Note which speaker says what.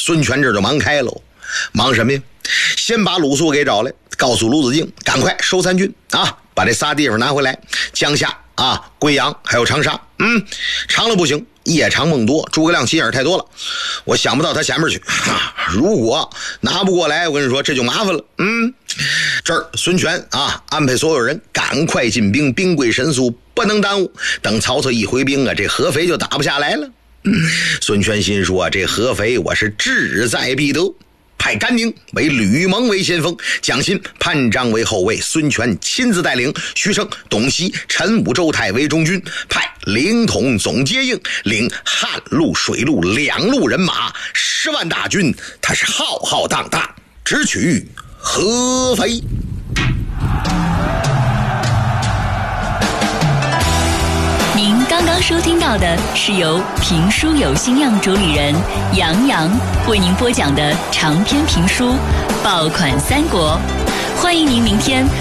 Speaker 1: 孙权这就忙开喽。忙什么呀？先把鲁肃给找来，告诉鲁子敬赶快收参军啊，把这仨地方拿回来，江夏啊、贵阳还有长沙。长了不行，夜长梦多，诸葛亮心眼太多了，我想不到他前面去如果拿不过来，我跟你说这就麻烦了。这儿孙权啊安排所有人赶快进兵，兵贵神速，不能耽误。等曹操一回兵啊，这合肥就打不下来了。孙权心说这合肥我是志在必得，派甘宁为吕蒙为先锋，蒋钦、潘璋为后卫，孙权亲自带领，徐盛、董袭、陈武、周泰为中军，派凌统总接应，领汉陆水陆两路人马10万大军，他是浩浩荡荡直取合肥。
Speaker 2: 您刚刚收听到的是由评书有心样主理人杨洋为您播讲的长篇评书《爆款三国》，欢迎您明天